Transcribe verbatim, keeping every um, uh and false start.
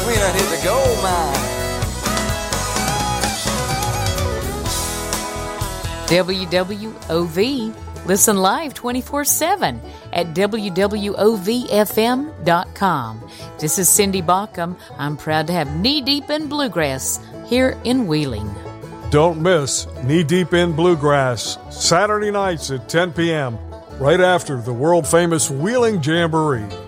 when I hit the gold mine. W W O V. Listen live twenty-four seven at W W O V F M dot com. This is Cindy Baucom. I'm proud to have Knee Deep in Bluegrass here in Wheeling. Don't miss Knee Deep in Bluegrass, Saturday nights at ten p.m., right after the world-famous Wheeling Jamboree.